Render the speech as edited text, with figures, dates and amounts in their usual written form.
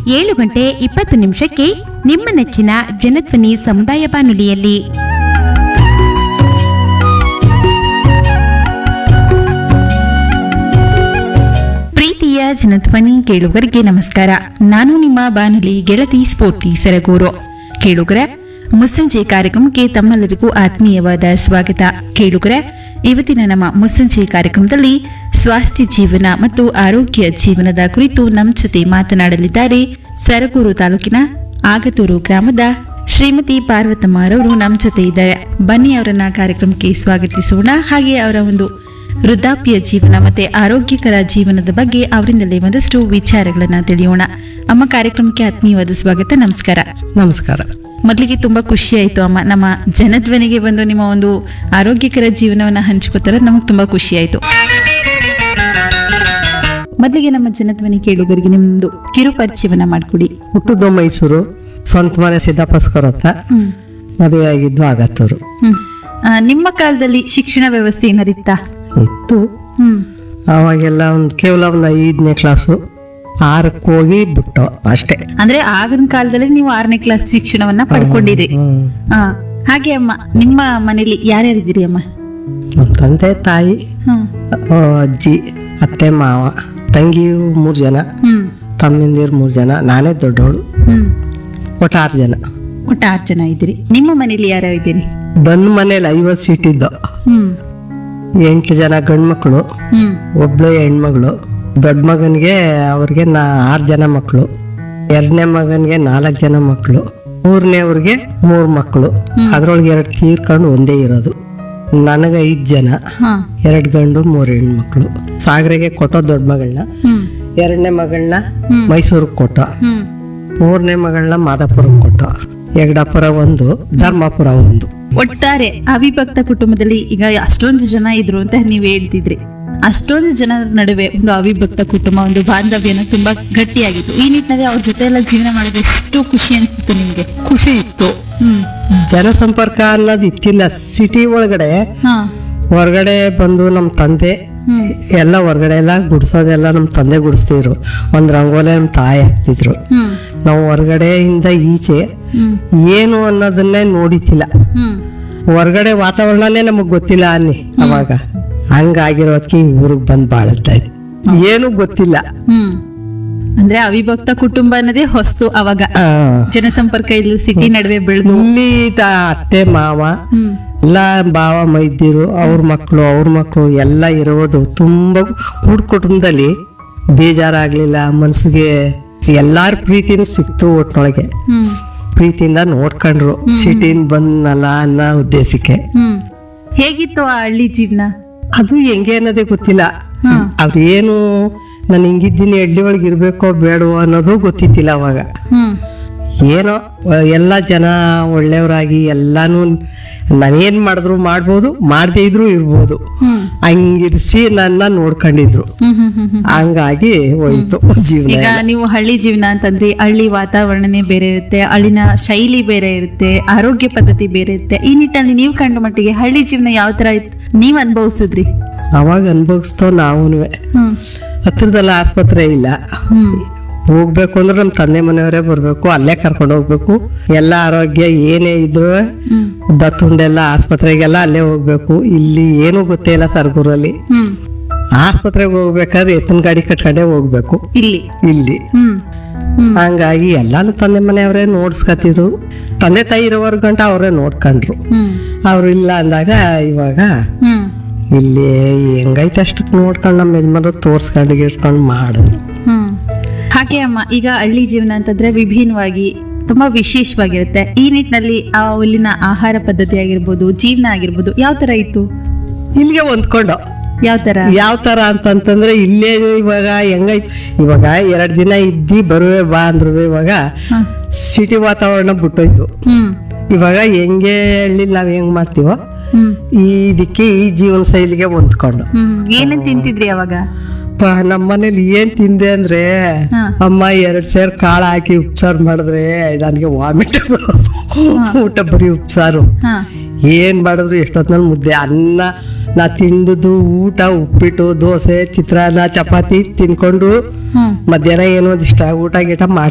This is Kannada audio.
7:20 ನಿಮ್ಮ ನೆಚ್ಚಿನ ಜನಧ್ವನಿ ಸಮುದಾಯ ಬಾನುಲಿಯಲ್ಲಿ. ಪ್ರೀತಿಯ ಜನಧ್ವನಿ ಕೇಳುಗರಿಗೆ ನಮಸ್ಕಾರ. ನಾನು ನಿಮ್ಮ ಬಾನುಲಿ ಗೆಳತಿ ಸ್ಫೂರ್ತಿ ಸರಗೂರು. ಕೇಳುಗರೆ, ಮುಸ್ಸಂಜೆ ಕಾರ್ಯಕ್ರಮಕ್ಕೆ ತಮ್ಮೆಲ್ಲರಿಗೂ ಆತ್ಮೀಯವಾದ ಸ್ವಾಗತ. ಕೇಳುಗರೆ, ಇವತ್ತಿನ ನಮ್ಮ ಮುಸ್ಸಂಜೆ ಕಾರ್ಯಕ್ರಮದಲ್ಲಿ ಸ್ವಾಸ್ಥ್ಯ ಜೀವನ ಮತ್ತು ಆರೋಗ್ಯ ಜೀವನದ ಕುರಿತು ನಮ್ಮ ಜೊತೆ ಮಾತನಾಡಲಿದ್ದಾರೆ ಸರಗೂರು ತಾಲೂಕಿನ ಆಗತೂರು ಗ್ರಾಮದ ಶ್ರೀಮತಿ ಪಾರ್ವತಮ್ಮರವರು ನಮ್ಮ ಜೊತೆ ಇದ್ದಾರೆ. ಬನ್ನಿ ಅವರನ್ನ ಕಾರ್ಯಕ್ರಮಕ್ಕೆ ಸ್ವಾಗತಿಸೋಣ. ಹಾಗೆ ಅವರ ಒಂದು ವೃದ್ಧಾಪ್ಯ ಜೀವನ ಮತ್ತೆ ಆರೋಗ್ಯಕರ ಜೀವನದ ಬಗ್ಗೆ ಅವರಿಂದಲೇ ಒಂದಷ್ಟು ವಿಚಾರಗಳನ್ನ ತಿಳಿಯೋಣ. ಅಮ್ಮ, ಕಾರ್ಯಕ್ರಮಕ್ಕೆ ಆತ್ಮೀಯವಾದ ಸ್ವಾಗತ. ನಮಸ್ಕಾರ. ನಮಸ್ಕಾರ. ಮೊದಲಿಗೆ ತುಂಬಾ ಖುಷಿ ಆಯ್ತು ಅಮ್ಮ, ನಮ್ಮ ಜನಧ್ವನಿಗೆ ಬಂದು ನಿಮ್ಮ ಒಂದು ಆರೋಗ್ಯಕರ ಜೀವನವನ್ನ ಹಂಚ್ಕೋತಾರ, ನಮಗೆ ತುಂಬಾ ಖುಷಿ ಆಯ್ತು. ಮೊದಲಿಗೆ ನಮ್ಮ ಜನಧ್ವನಿ ಕೇಳುಗರಿಗೆ ನಿಮ್ದು ಕಿರು ಪರಿಚಯವನ್ನ ಮಾಡ್ಕೊಡಿ. ಹುಟ್ಟುದು ಮೈಸೂರು, ಸ್ವಂತ ಮನೆ ಸಿದ್ದಾಪಸ್ಕರ್ ಹತ್ರ, ಮದುವೆ ಆಗಿದ್ದು ಆಗತ್ತೂರು. ನಿಮ್ಮ ಕಾಲದಲ್ಲಿ ಶಿಕ್ಷಣ ವ್ಯವಸ್ಥೆ ಏನಾರಿತ್ತಾ? ಇತ್ತು. ಅವಾಗೆಲ್ಲ ಕೇವಲ ಒಂದು 5ನೇ ಕ್ಲಾಸು 6ಕ್ಕೆ ಹೋಗಿ ಬಿಟ್ಟು ಅಷ್ಟೇ. ಅಂದ್ರೆ ಆಗಿನ ಕಾಲದಲ್ಲಿ ನೀವು 6ನೇ ಕ್ಲಾಸ್ ಶಿಕ್ಷಣವನ್ನ ಪಡ್ಕೊಂಡಿರಿ. ಹಾಗೆ ಅಮ್ಮ, ನಿಮ್ಮ ಮನೇಲಿ ಯಾರ್ಯಾರಿದ್ದೀರಿ ಅಮ್ಮ? ನಮ್ಮ ತಂದೆ ತಾಯಿ, ಅಜ್ಜಿ, ಅತ್ತೆ, ಮಾವ, ತಂಗಿರು 3 ಜನ, ತಮ್ಮಂದಿರು 3 ಜನ, ನಾನೇ ದೊಡ್ಡವಳು. ಒಟ್ಟು 6 ಜನ. ಒಟ್ಟು 6 ಜನ ಇದ್ದೀರಿ. ನಿಮ್ಮ ಮನೇಲಿ ಯಾರ್ಯಾರಿದ್ದೀರಿ? ಬಂದ ಮನೇಲಿ 50 ಸೀಟ್ ಇದ್ದು. 8 ಜನ ಗಂಡು ಮಕ್ಕಳು, ಒಬ್ಳು ಹೆಣ್ಮಗಳು. ದೊಡ್ಡ ಮಗನಿಗೆ ಅವ್ರಿಗೆ 6 ಜನ ಮಕ್ಕಳು, 2ನೇ ಮಗನಿಗೆ 4 ಜನ ಮಕ್ಕಳು, 3ನೇವ್ರಿಗೆ 3 ಮಕ್ಕಳು. ಅದ್ರೊಳಗೆ 2 ತೀರ್ಕೊಂಡು ಒಂದೇ ಇರೋದು. ನನಗೆ 5 ಜನ, 2 ಗಂಡು 3 ಹೆಣ್ಮಕ್ಳು. ಸಾಗರೆಗೆ ಕೊಟ್ಟೋ ದೊಡ್ಡ ಮಗಳನ್ನ, 2ನೇ ಮಗಳನ್ನ ಮೈಸೂರಿಗೆ ಕೊಟ್ಟೋ, 3ನೇ ಮಗಳನ್ನ ಮಾದಾಪುರಕ್ಕೆ ಕೊಟ್ಟೋ, ಯಗಡಾಪುರ 1, ಧರ್ಮಾಪುರ 1. ಒಟ್ಟಾರೆ ಅವಿಭಕ್ತ ಕುಟುಂಬದಲ್ಲಿ ಈಗ ಅಷ್ಟೊಂದು ಜನ ಇದ್ರು ಅಂತ ನೀವ್ ಹೇಳ್ತಿದ್ರಿ. ಅಷ್ಟೊಂದು ಜನರ ನಡುವೆ ಒಂದು ಅವಿಭಕ್ತ ಕುಟುಂಬ, ಒಂದು ಬಾಂಧವ್ಯನ ತುಂಬಾ ಗಟ್ಟಿಯಾಗಿತ್ತು. ಈ ನಿಟ್ಟಿನಲ್ಲಿ ಅವ್ರ ಜೊತೆ ಎಲ್ಲ ಜೀವನ ಮಾಡಿದ್ರೆ ಎಷ್ಟು ಖುಷಿ ಅನ್ಸುತ್ತೆ ನಿಮ್ಗೆ? ಖುಷಿ ಇತ್ತು. ಜನಸಂಪರ್ಕ ಅನ್ನೋದು ಇತ್ತಿಲ್ಲ. ಸಿಟಿ ಒಳಗಡೆ ಹೊರಗಡೆ ಬಂದು ನಮ್ಮ ತಂದೆ ಎಲ್ಲ ಹೊರಗಡೆ ಎಲ್ಲ ಗುಡ್ಸೋದೆಲ್ಲ ನಮ್ಮ ತಂದೆ ಗುಡಿಸ್ತಿದ್ರು. ಒಂದ್ ರಂಗೋಲೆ ನಮ್ಮ ತಾಯಿ ಹಾಕ್ತಿದ್ರು. ನಾವು ಹೊರಗಡೆಯಿಂದ ಈಚೆ ಏನು ಅನ್ನೋದನ್ನೇ ನೋಡಿತಿಲ್ಲ. ಹೊರಗಡೆ ವಾತಾವರಣನೇ ನಮಗ್ ಗೊತ್ತಿಲ್ಲ ಅನ್ನಿ. ಅವಾಗ ಹಂಗಾಗಿರೋದಕ್ಕೆ ಊರಿಗೆ ಬಂದ್ ಬಾಳುತ್ತಾ ಇದೆ, ಏನು ಗೊತ್ತಿಲ್ಲ. ಅಂದ್ರೆ ಅವಿಭಕ್ತ ಕುಟುಂಬ ಅನ್ನೋದೇ ಹೊಸ್ತು. ಅವಾಗ ಜನಸಂಪರ್ಕ ಇಲ್ಲಿ ಸಿಟಿ ನಡುವೆ ಬೆಳೆದು ಇಲ್ಲಿ ಅತ್ತೆ ಮಾವ ಎಲ್ಲ ಭಾವ ಮೈದಿರು ಅವ್ರ ಮಕ್ಕಳು ಎಲ್ಲ ಇರೋದು ತುಂಬಾ ಕೂಡ್ ಕುಟುಂಬದಲ್ಲಿ. ಬೇಜಾರಾಗ್ಲಿಲ್ಲ ಮನ್ಸಿಗೆ. ಎಲ್ಲಾರ ಪ್ರೀತಿನೂ ಸಿಕ್ತು. ಒಟ್ನೊಳಗೆ ಪ್ರೀತಿಯಿಂದ ನೋಡ್ಕೊಂಡ್ರು. ಸಿಟಿನ್ ಬಂದ್ನಲ್ಲ ಅನ್ನೋ ಉದ್ದೇಶಕ್ಕೆ. ಹೇಗಿತ್ತು ಆ ಹಳ್ಳಿ ಜೀವನ? ಅದು ಹೆಂಗೆ ಅನ್ನೋದೇ ಗೊತ್ತಿಲ್ಲ. ಅವ್ರೇನು ನಾನು ಹಿಂಗಿದ್ದೀನಿ, ಹಳ್ಳಿ ಒಳಗೆ ಇರ್ಬೇಕೋ ಬೇಡವೋ ಅನ್ನೋದು ಗೊತ್ತಿತ್ತಿಲ್ಲ ಅವಾಗ. ಏನೋ ಎಲ್ಲ ಜನ ಒಳ್ಳೆಯವರಾಗಿ ಎಲ್ಲಾನು ನಾನೇನ್ ಮಾಡಿದ್ರು ಮಾಡ್ಬೋದು, ಮಾಡದೇ ಇದ್ರು ಇರ್ಬೋದು, ಹಂಗಿರ್ಸಿ ನನ್ನ ನೋಡ್ಕೊಂಡಿದ್ರು. ಹಂಗಾಗಿ ಹೋಯ್ತು ಜೀವನ. ಈಗ ನೀವು ಹಳ್ಳಿ ಜೀವನ ಅಂತಂದ್ರೆ ಹಳ್ಳಿ ವಾತಾವರಣನೇ ಬೇರೆ ಇರುತ್ತೆ, ಅಲ್ಲಿನ ಶೈಲಿ ಬೇರೆ ಇರುತ್ತೆ, ಆರೋಗ್ಯ ಪದ್ಧತಿ ಬೇರೆ ಇರುತ್ತೆ. ಈ ನಿಟ್ಟಿನಲ್ಲಿ ನೀವು ಕಂಡ ಮಟ್ಟಿಗೆ ಹಳ್ಳಿ ಜೀವನ ಯಾವ ತರ ಇತ್ತು, ನೀವ್ ಅನುಭವಿಸಿದ್ರಿ? ಅವಾಗ ಅನುಭವಿಸ್ತೋ ನಾವುನುವೆ. ಹತ್ರದಲ್ಲ ಆಸ್ಪತ್ರೆ ಇಲ್ಲ. ಹೋಗ್ಬೇಕು ಅಂದ್ರೆ ನಮ್ ತಂದೆ ಮನೆಯವರೇ ಬರ್ಬೇಕು, ಅಲ್ಲೇ ಕರ್ಕೊಂಡು ಹೋಗ್ಬೇಕು. ಎಲ್ಲ ಆರೋಗ್ಯ ಏನೇ ಇದ್ರು ದತ್ತುಂಡೆಲ್ಲ ಆಸ್ಪತ್ರೆಗೆಲ್ಲ ಅಲ್ಲೇ ಹೋಗ್ಬೇಕು. ಇಲ್ಲಿ ಏನು ಗೊತ್ತೇ ಇಲ್ಲ ಸರಗೂರಲ್ಲಿ. ಆಸ್ಪತ್ರೆಗೆ ಹೋಗ್ಬೇಕಾದ್ರೆ ಎತ್ತಿನ ಗಾಡಿ ಕಟ್ಕೊಂಡೇ ಹೋಗ್ಬೇಕು ಇಲ್ಲಿ. ಹಂಗಾಗಿ ಎಲ್ಲಾನು ತಂದೆ ಮನೆಯವರೇ ನೋಡ್ಸ್ಕತಿದ್ರು. ತಂದೆ ತಾಯಿ ಇರೋವರ್ ಗಂಟ ಅವರೇ ನೋಡ್ಕೊಂಡ್ರು. ಅವ್ರು ಇಲ್ಲ ಅಂದಾಗ ಇವಾಗ ಇಲ್ಲಿ ಹೆಂಗೈತೆ ಅಷ್ಟಕ್ಕೆ ನೋಡ್ಕೊಂಡು ನಮ್ಮ ಯಜಮಾನರು ತೋರ್ಸ್ಕೊಂಡು ಗಿಟ್ಕೊಂಡು ಮಾಡಿದ್ರು. ಹಾಗೆ ಅಮ್ಮ, ಈಗ ಹಳ್ಳಿ ಜೀವನ ಅಂತಂದ್ರೆ ವಿಭಿನ್ನವಾಗಿ ತುಂಬಾ ವಿಶೇಷವಾಗಿರುತ್ತೆ. ಈ ನಿಟ್ಟಿನಲ್ಲಿ ಅಲ್ಲಿನ ಆಹಾರ ಪದ್ಧತಿ ಆಗಿರ್ಬೋದು, ಜೀವನ ಆಗಿರ್ಬೋದು, ಯಾವ ತರ ಇತ್ತು? ಇಲ್ಲಿಗೆ ಹೊಂದ್ಕೊಂಡು ಯಾವ ತರ ಅಂತಂತಂದ್ರೆ ಇಲ್ಲೇ ಇವಾಗ ಹೆಂಗೈತಿ, ಇವಾಗ 2 ದಿನ ಇದ್ದಿ ಬರುವೆ ಬಾ ಅಂದ್ರು. ಇವಾಗ ಸಿಟಿ ವಾತಾವರಣ ಬಿಟ್ಟೋಯ್ತು. ಇವಾಗ ಹೆಂಗೆ ಹಳ್ಳಿ ನಾವ್ ಹೆಂಗ್ ಮಾಡ್ತೀವೋ ಇದಕ್ಕೆ ಈ ಜೀವನ ಶೈಲಿಗೆ ಹೊಂದ್ಕೊಂಡು. ಏನೇನ್ ತಿಂತಿದ್ರಿ ಅವಾಗ? ನಮ್ಮ ಮನೇಲಿ ಏನ್ ತಿಂದೆ ಅಂದ್ರೆ ಅಮ್ಮ 2 ಸೇರ್ ಕಾಳು ಹಾಕಿ ಉಪ್ಸಾರು ಮಾಡಿದ್ರೆ ನನಗೆ ವಾಮಿಟ್ ಬರೋದು. ಊಟ ಬರೀ ಉಪ್ಸಾರು. ಏನ್ ಮಾಡಿದ್ರು ಎಷ್ಟೊತ್ನಲ್ಲಿ ಮುದ್ದೆ ಅನ್ನ ನಾ ತಿಂದದ್ದು ಊಟ ಉಪ್ಪಿಟ್ಟು ದೋಸೆ ಚಿತ್ರಾನ್ನ ಚಪಾತಿ ತಿನ್ಕೊಂಡು ಮಧ್ಯಾಹ್ನ ಏನೋ ಇಷ್ಟ ಊಟ ಗೀಟ